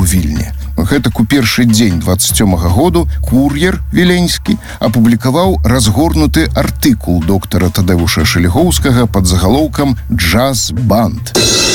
Вільні. Гэтак у першы дзень 27-го году кур'ер віленскі апублікаваў разгорнуты артыкул доктара Тадэвуша Шэлігоўскага пад загалоўкам «Джаз-банд».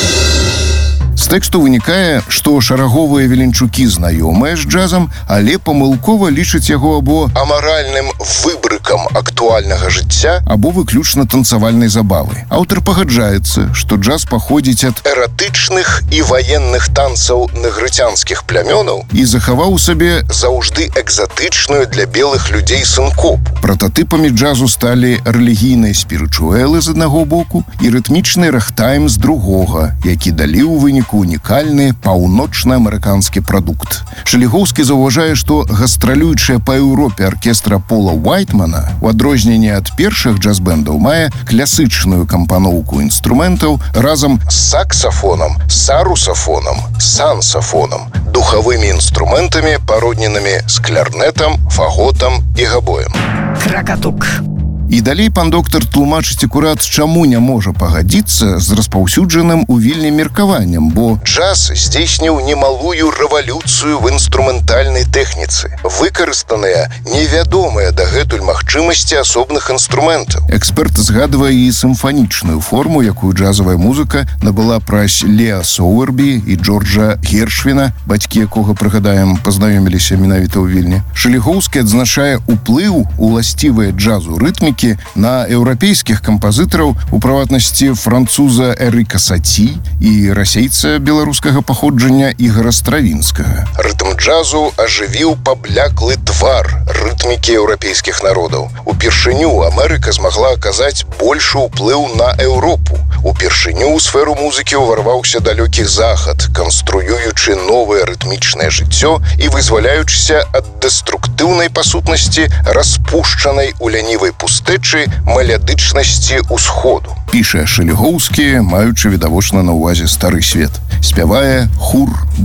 З тэксту вынікае, што шараговыя віленчукі знаёмыя з джазам, але памылкова лічаць яго або амаральным выбрыкам актуальнага жыцця, або выключна танцавальнай забавы. Аўтар пагаджаецца, што джаз паходзіць ад эратычных і ваенных танцаў негрыцянскіх плямёнаў і захаваў у сабе заўжды экзатычную для белых людзей сінкопу. Прататыпамі джазу сталі рэлігійныя спірычуэлы з аднаго боку і рытмічны рагтайм з другога, які далі ў выніку унікальны паўночна-амерыканскі прадукт. Шэлігоўскі заўважае, што гастралюючая па Еўропе аркестра Пола Уайтмана, у адрозненні ад першых джаз-бэндаў, мае класычную кампаноўку інструментаў разам з саксафонам, сарусафонам, сансафонам, духавымі інструментамі, пародненымі з кларнетам, фаготам і габоем. Кракатук. І далей пан доктар тлумачыць акурат, чаму не можа пагадзіцца з распаўсюджаным у Вільні меркаваннем, бо джаз здзейсніў немалую рэвалюцыю в інструментальнай тэхніцы. Выкарыстаныя невядомыя дагэтуль магчымасці асобных інструментаў. Эксперт згадвае і сімфанічную форму, якую джазавая музыка набыла праз Леа Соуэрбі і Джорджа Гершвіна, бацькі якога, прыгадаем, пазнаёміліся менавіта ў Вільні. Шэлігоўскі адзначае ўплыў уласцівыя джазу рытмікі на еўрапейскіх кампазітараў, у прыватнасці француза Эрыка Саці і расейца беларускага паходжання Ігара Стравінскага. Рытм джазу ажывіў пабляклы твар рытмікі еўрапейскіх народаў. Упершыню Амерыка змагла аказаць большы ўплыў на Еўропу. Упершыню ў сферу музыкі ўварваўся далёкі захад, канструюючы новае рытмічнае жыццё і вызваляючыся ад дэструктыўнай па сутнасці распушчанай у лянівай пустэчы мелядычнасці ўсходу. Піша Шэлігоўскі, маючы відавочна на ўвазе стары свет. Спявае хур